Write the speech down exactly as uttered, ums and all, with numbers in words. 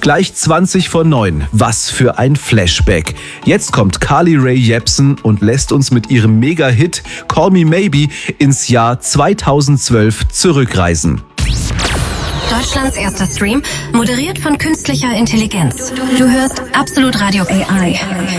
Gleich zwanzig vor neun. Was für ein Flashback. Jetzt kommt Carly Rae Jepsen und lässt uns mit ihrem Mega-Hit Call Me Maybe ins Jahr zweitausendzwölf zurückreisen. Deutschlands erster Stream, moderiert von künstlicher Intelligenz. Du hörst Absolut Radio A I.